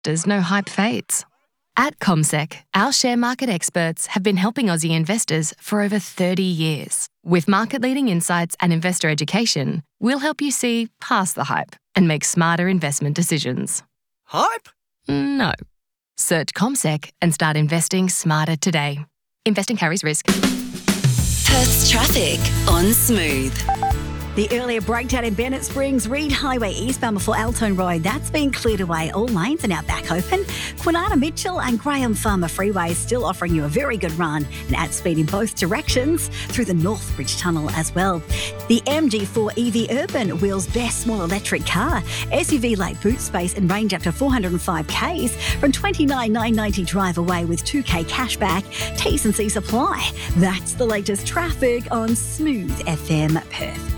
investors know hype fades. At CommSec, our share market experts have been helping Aussie investors for over 30 years. With market-leading insights and investor education, we'll help you see past the hype and make smarter investment decisions. Hype? No. Search CommSec and start investing smarter today. Investing carries risk. Perth's traffic on Smooth. The earlier breakdown in Bennett Springs, Reed Highway eastbound before Altone Road, that's been cleared away. All lanes are now back open. Quinana Mitchell and Graham Farmer Freeway still offering you a very good run and at speed in both directions through the Northbridge Tunnel as well. The MG4 EV Urban, Wheels' best small electric car. SUV like boot space and range up to 405 Ks from $29,990 drive away with 2K cashback. T's and C's apply. That's the latest traffic on Smooth FM Perth.